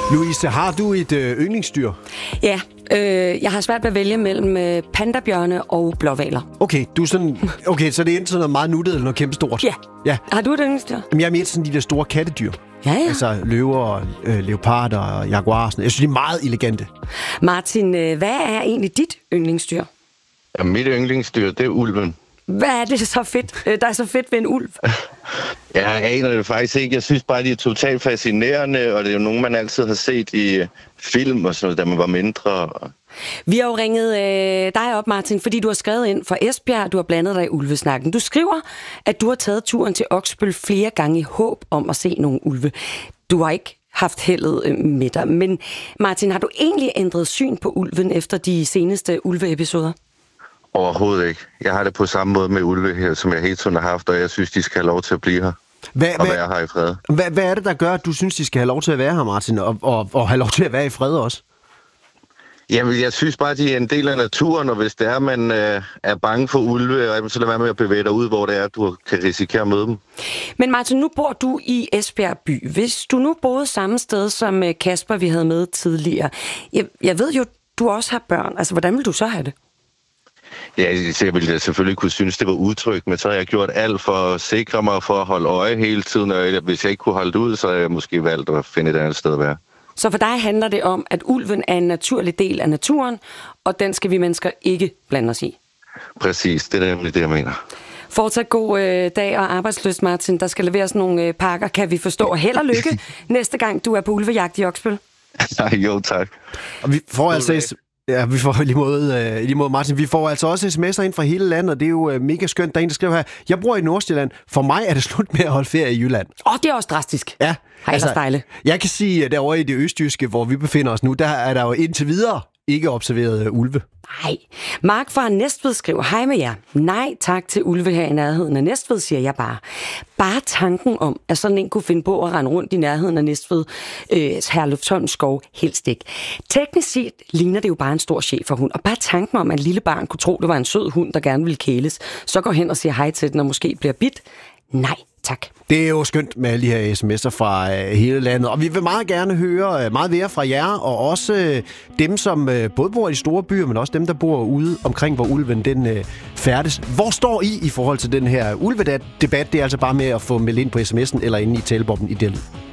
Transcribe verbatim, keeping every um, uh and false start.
Louise, har du et øh, yndlingsdyr? Ja, øh, jeg har svært ved at vælge mellem øh, pandabjørne og blåhvaler. Okay, du er sådan, okay, så det er enten sådan noget meget nuttet eller noget kæmpestort? Ja. Ja. Har du et yndlingsdyr? Jamen, jeg er mere sådan de der store kattedyr. Ja, ja. Altså løver, øh, leoparder og jaguarer. Sådan. Jeg synes, de er meget elegante. Martin, øh, hvad er egentlig dit yndlingsdyr? Ja, mit yndlingsdyr, det er ulven. Hvad er det så fedt, der er så fedt ved en ulv? Jeg aner det faktisk ikke. Jeg synes bare, de er totalt fascinerende, og det er jo nogen, man altid har set i film og sådan noget, da man var mindre. Vi har jo ringet øh, dig op, Martin, fordi du har skrevet ind fra Esbjerg, du har blandet dig i ulvesnakken. Du skriver, at du har taget turen til Oksbøl flere gange i håb om at se nogle ulve. Du har ikke haft heldet øh, med dig. Men Martin, har du egentlig ændret syn på ulven efter de seneste ulveepisoder? Overhovedet ikke. Jeg har det på samme måde med ulve her, som jeg hele tiden har haft, og jeg synes, de skal have lov til at blive her. Hvad, og hvad, være her i fred. Hvad, hvad er det, der gør, at du synes, de skal have lov til at være her, Martin, og, og, og have lov til at være i fred også? Jamen, jeg synes bare, de er en del af naturen, og hvis det er, man øh, er bange for ulve, så lad være med at bevæge dig ud, hvor det er, du kan risikere at møde dem. Men Martin, nu bor du i Esbjerg by. Hvis du nu boede samme sted som Kasper, vi havde med tidligere. Jeg, jeg ved jo, du også har børn. Altså, hvordan vil du så have det? Ja, jeg ville selvfølgelig kunne synes, det var utrygt, men så har jeg gjort alt for at sikre mig, for at holde øje hele tiden, og hvis jeg ikke kunne holde det ud, så har jeg måske valgt at finde et andet sted at være. Så for dig handler det om, at ulven er en naturlig del af naturen, og den skal vi mennesker ikke blande os i? Præcis, det er nemlig det, jeg mener. Fortsat god øh, dag og arbejdsløst, Martin. Der skal leveres nogle øh, pakker, kan vi forstå. Og held og lykke næste gang, du er på ulvejagt i Oksbøl. Jo, tak. Og vi får altså... Ja, vi får lige måde, øh, lige måde, Martin. Vi får altså også sms'er ind fra hele landet, og det er jo øh, mega skønt. Der er en, der skriver her, jeg bor i Nordsjælland. For mig er det slut med at holde ferie i Jylland. Åh, oh, det er også drastisk. Ja. Hej, altså, dejligt. Jeg kan sige, at derovre i det østjyske, hvor vi befinder os nu, der er der jo indtil videre ikke observeret uh, ulve. Nej. Mark fra Næstved skriver, hej med jer. Nej tak til ulve her i nærheden af Næstved, siger jeg bare. Bare tanken om, at sådan en kunne finde på at rende rundt i nærheden af Næstved, øh, Herlufsholm skov, helst ikke. Teknisk set ligner det jo bare en stor cheferhund, og bare tanken om, at en lille barn kunne tro, det var en sød hund, der gerne ville kæles, så går hen og siger hej til den og måske bliver bidt. Nej, tak. Det er jo skønt med alle de her sms'er fra øh, hele landet, og vi vil meget gerne høre øh, meget mere fra jer, og også øh, dem, som øh, både bor i de store byer, men også dem, der bor ude omkring, hvor ulven den øh, færdes. Hvor står I i forhold til den her ulvedebat? Det er altså bare med at få meldt ind på sms'en eller inde i talebobben i Dell.